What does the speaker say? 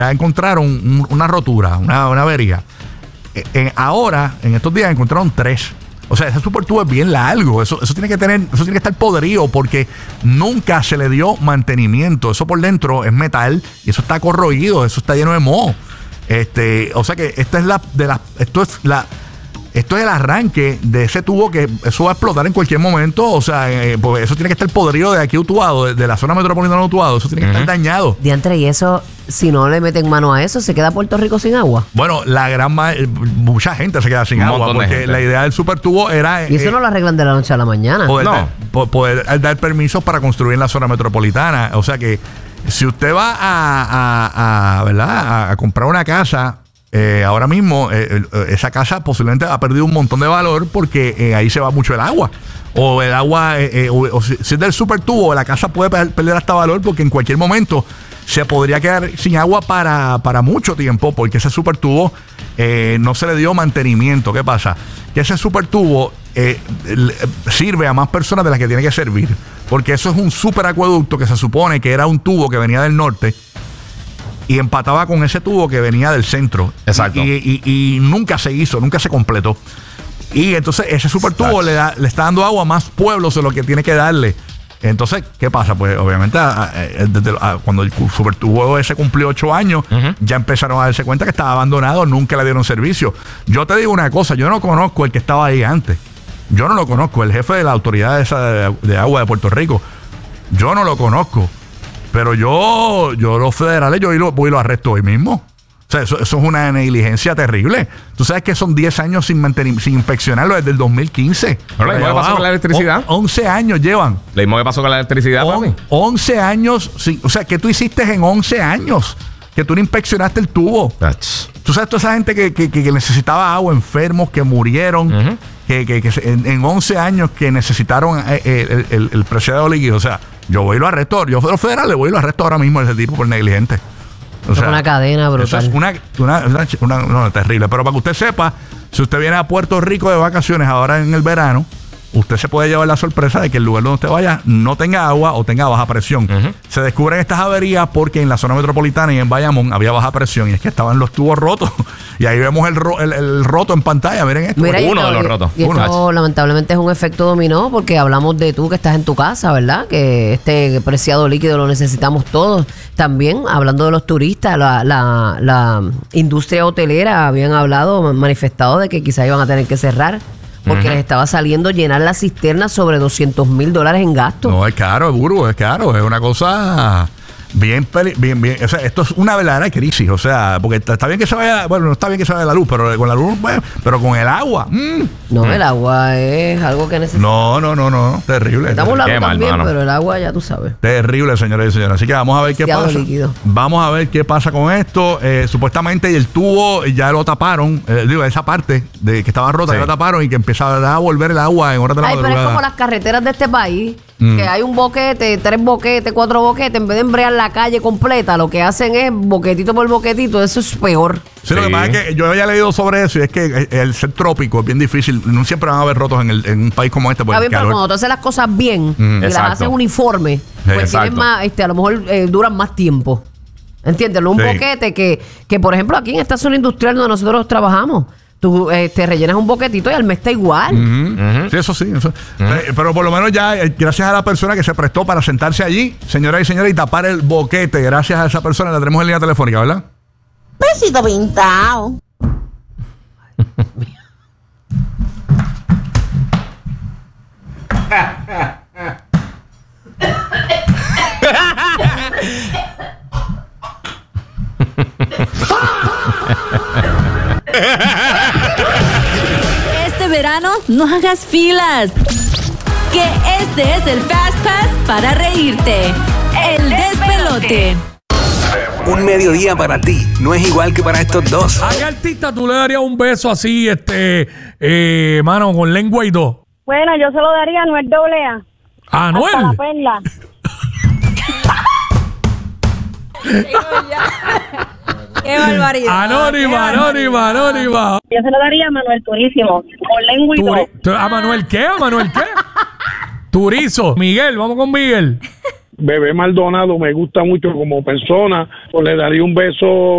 encontraron una rotura, una avería. Ahora, en estos días, encontraron 3. O sea, ese super tubo es bien largo. Eso tiene que estar podrido porque nunca se le dio mantenimiento. Eso por dentro es metal y eso está corroído, eso está lleno de moho. O sea que esto es el arranque de ese tubo que eso va a explotar en cualquier momento. O sea, pues eso tiene que estar podrido de aquí a Utuado, de la zona metropolitana de Utuado. Eso tiene que estar dañado. Diantre, y eso, si no le meten mano a eso, ¿se queda Puerto Rico sin agua? Bueno, mucha gente se queda sin agua porque la idea del super tubo era... Y eso no lo arreglan de la noche a la mañana. Poder dar permisos para construir en la zona metropolitana. O sea que si usted va a comprar una casa... ahora mismo esa casa posiblemente ha perdido un montón de valor porque ahí se va mucho el agua. O el agua, o si es del super tubo, la casa puede perder hasta valor porque en cualquier momento se podría quedar sin agua para mucho tiempo porque ese super tubo no se le dio mantenimiento. ¿Qué pasa? Que ese super tubo sirve a más personas de las que tiene que servir. Porque eso es un super acueducto que se supone que era un tubo que venía del norte y empataba con ese tubo que venía del centro. Exacto. Y nunca se hizo, nunca se completó. Y entonces ese super tubo le está dando agua a más pueblos de lo que tiene que darle. Entonces, ¿qué pasa? Pues obviamente cuando el super tubo ese cumplió 8 años, ya empezaron a darse cuenta que estaba abandonado, nunca le dieron servicio. Yo te digo una cosa, yo no conozco el que estaba ahí antes. Yo no lo conozco, el jefe de la autoridad de agua de Puerto Rico. Yo no lo conozco. Pero yo los federales, voy y lo arresto hoy mismo. O sea, eso es una negligencia terrible. Tú sabes que son 10 años sin inspeccionarlo desde el 2015. ¿Lo mismo que pasó con la electricidad? 11 años llevan. ¿Lo mismo que pasó con la electricidad, papi? 11 años. O sea, ¿qué tú hiciste en 11 años? Que tú no inspeccionaste el tubo. Tú sabes, toda esa gente que necesitaba agua, enfermos, que murieron, que en 11 años que necesitaron el preciado líquido. O sea, yo voy y lo arresto. Yo fui federal, le voy y lo arresto ahora mismo a ese tipo por negligente. O sea, una cadena brutal. Eso es una terrible. Pero para que usted sepa, si usted viene a Puerto Rico de vacaciones ahora en el verano, usted se puede llevar la sorpresa de que el lugar donde usted vaya no tenga agua o tenga baja presión. Se descubren estas averías porque en la zona metropolitana y en Bayamón había baja presión y es que estaban los tubos rotos. Y ahí vemos el roto en pantalla. Miren esto. Uno de los rotos. Y esto lamentablemente es un efecto dominó porque hablamos de tú que estás en tu casa, ¿verdad? Que este preciado líquido lo necesitamos todos. También hablando de los turistas, la industria hotelera habían manifestado de que quizás iban a tener que cerrar. Porque les estaba saliendo llenar la cisterna sobre $200,000 en gastos. No, es caro, Burbu, es caro. Es una cosa bien. O sea, esto es una verdadera crisis. O sea, porque está bien que se vaya. Bueno, no está bien que se vaya la luz, pero con la luz, bueno, pero con el agua. No, el agua es algo que necesitamos. No. Terrible. Estamos la luz también, pero el agua ya tú sabes. Terrible, señores y señoras. Así que vamos a ver qué pasa. Líquido. Vamos a ver qué pasa con esto. Supuestamente el tubo ya lo taparon. Esa parte de que estaba rota ya lo taparon y que empezaba a volver el agua en horas de la madrugada. Pero es como las carreteras de este país. Que hay un boquete, 3 boquetes, 4 boquetes. En vez de embrear la calle completa, lo que hacen es boquetito por boquetito. Eso es peor. Sí, lo que pasa es que yo había leído sobre eso y es que el ser trópico es bien difícil. No siempre van a haber rotos en un país como este. Está bien, pero cuando tú haces las cosas bien y las haces uniforme, pues tienen más, a lo mejor duran más tiempo. ¿Entiendes? Un boquete que, por ejemplo, aquí en esta zona industrial donde nosotros trabajamos, tú te rellenas un boquetito y al mes está igual. Sí, eso sí. Pero por lo menos ya, gracias a la persona que se prestó para sentarse allí, señoras y señores, y tapar el boquete, gracias a esa persona, la tenemos en línea telefónica, ¿verdad? Besito pintado. Este verano no hagas filas, que este es el Fast Pass para reírte. El despelote. Un mediodía para ti no es igual que para estos dos. ¿A qué artista tú le darías un beso así, mano, con lengua y todo? Bueno, yo se lo daría a Anuel AA. ¿A Anuel? Hasta la perla. ¡Qué barbaridad! Anónima. Yo se lo daría a Manuel Turísimo, con lengua y todo. ¿A Manuel qué? Turizo. Miguel, vamos con Miguel. Bebé Maldonado me gusta mucho como persona, pues le daría un beso